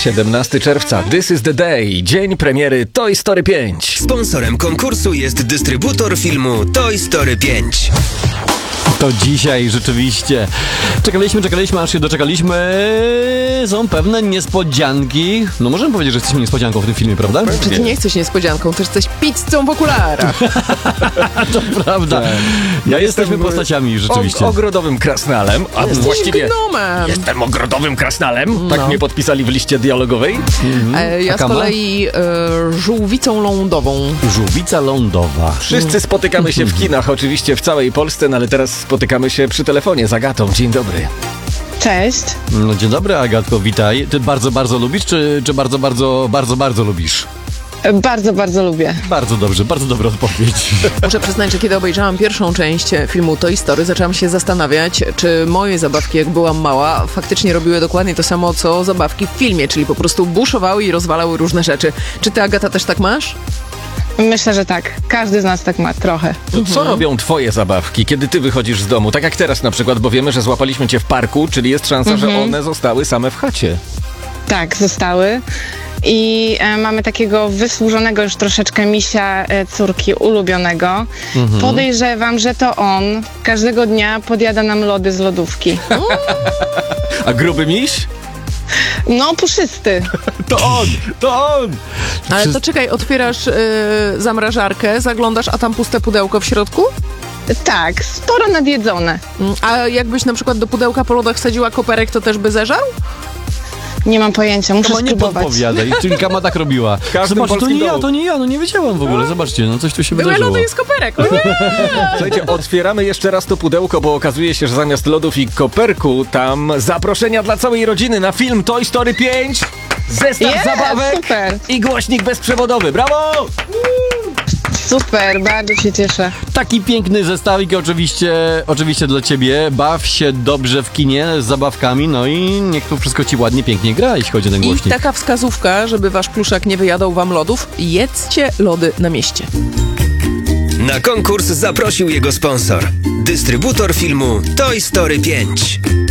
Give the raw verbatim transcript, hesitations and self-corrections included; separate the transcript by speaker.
Speaker 1: siedemnastego czerwca. This is the day. Dzień premiery Toy Story pięć.
Speaker 2: Sponsorem konkursu jest dystrybutor filmu Toy Story pięć.
Speaker 3: To dzisiaj rzeczywiście czekaliśmy, czekaliśmy, aż się doczekaliśmy. Są pewne niespodzianki. No możemy powiedzieć, że jesteśmy niespodzianką w tym filmie, prawda?
Speaker 4: Czy ty nie jesteś niespodzianką, też jesteś pizzą w okularach.
Speaker 3: To prawda.
Speaker 1: Tak.
Speaker 3: Ja jesteśmy postaciami rzeczywiście.
Speaker 1: Og- ogrodowym krasnalem, a
Speaker 4: Jesteś
Speaker 1: właściwie
Speaker 4: gnomem.
Speaker 1: jestem ogrodowym krasnalem. Tak
Speaker 4: No.
Speaker 1: mnie podpisali w liście dialogowej.
Speaker 3: Mhm.
Speaker 4: E, ja
Speaker 3: A
Speaker 4: z
Speaker 3: Kama?
Speaker 4: kolei e, żółwicą lądową.
Speaker 3: Żółwica lądowa.
Speaker 1: Wszyscy spotykamy się w kinach, oczywiście w całej Polsce, no ale teraz spotykamy się przy telefonie z Agatą. Dzień dobry.
Speaker 5: Cześć.
Speaker 3: No dzień dobry, Agatko, witaj. Ty bardzo, bardzo lubisz, czy, czy bardzo, bardzo, bardzo, bardzo lubisz?
Speaker 5: Bardzo, bardzo lubię.
Speaker 3: Bardzo dobrze, bardzo dobra odpowiedź.
Speaker 4: Muszę przyznać, że kiedy obejrzałam pierwszą część filmu Toy Story, zaczęłam się zastanawiać, czy moje zabawki, jak byłam mała, faktycznie robiły dokładnie to samo, co zabawki w filmie, czyli po prostu buszowały i rozwalały różne rzeczy. Czy ty, Agata, też tak masz?
Speaker 5: Myślę, że tak. Każdy z nas tak ma trochę.
Speaker 1: To co robią twoje zabawki, kiedy ty wychodzisz z domu? Tak jak teraz na przykład, bo wiemy, że złapaliśmy cię w parku, czyli jest szansa, że one zostały same w chacie.
Speaker 5: Tak, zostały. I e, mamy takiego wysłużonego już troszeczkę misia e, córki ulubionego. Podejrzewam, że to on każdego dnia podjada nam lody z lodówki.
Speaker 1: A gruby miś?
Speaker 5: No, puszysty.
Speaker 1: To on! To on!
Speaker 4: Ale to czekaj, otwierasz y, zamrażarkę, zaglądasz, a tam puste pudełko w środku?
Speaker 5: Tak, sporo nadjedzone.
Speaker 4: Mm, A jakbyś na przykład do pudełka po lodach wsadziła koperek, to też by zeżarł?
Speaker 5: Nie mam pojęcia, muszę
Speaker 3: Kama, nie
Speaker 5: spróbować.
Speaker 3: podpowiadaj, czyli Kama tak robiła.
Speaker 1: każdym
Speaker 3: Zobaczcie, to
Speaker 1: polskim
Speaker 3: nie ja,
Speaker 1: domu.
Speaker 3: to nie ja, no nie wiedziałam w ogóle, zobaczcie, no coś tu się
Speaker 4: Były
Speaker 3: wydarzyło.
Speaker 4: lody i z koperek, o nie!
Speaker 1: Słuchajcie, otwieramy jeszcze raz to pudełko, bo okazuje się, że zamiast lodów i koperku tam zaproszenia dla całej rodziny na film Toy Story pięć, zestaw
Speaker 5: Jest,
Speaker 1: zabawek
Speaker 5: super.
Speaker 1: i głośnik bezprzewodowy. Brawo!
Speaker 5: Super, bardzo się cieszę.
Speaker 3: Taki piękny zestawik oczywiście, oczywiście dla ciebie. Baw się dobrze w kinie z zabawkami, no i niech to wszystko ci ładnie, pięknie gra, jeśli chodzi o ten
Speaker 4: I
Speaker 3: głośnik.
Speaker 4: taka wskazówka, żeby wasz pluszak nie wyjadał wam lodów, jedzcie lody na mieście.
Speaker 2: Na konkurs zaprosił jego sponsor. Dystrybutor filmu Toy Story pięć.